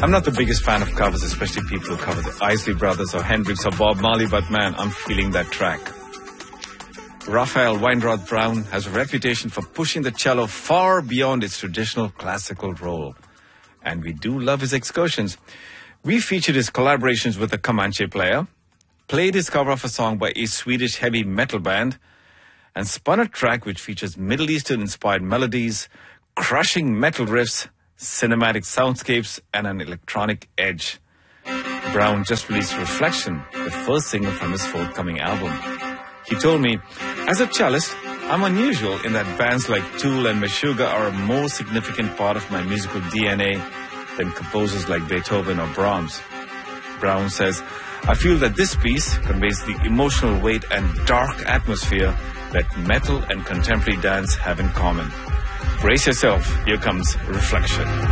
I'm not the biggest fan of covers, especially people who cover the Isley Brothers or Hendrix or Bob Marley, but man, I'm feeling that track. Raphael Weinroth Brown has a reputation for pushing the cello far beyond its traditional classical role. And we do love his excursions. We featured his collaborations with a Comanche player, played his cover of a song by a Swedish heavy metal band, and spun a track which features Middle Eastern-inspired melodies, crushing metal riffs, cinematic soundscapes, and an electronic edge. Brown just released Reflection, the first single from his forthcoming album. He told me, as a cellist, I'm unusual in that bands like Tool and Meshuggah are a more significant part of my musical DNA than composers like Beethoven or Brahms. Brown says, I feel that this piece conveys the emotional weight and dark atmosphere that metal and contemporary dance have in common. Brace yourself, here comes Reflection.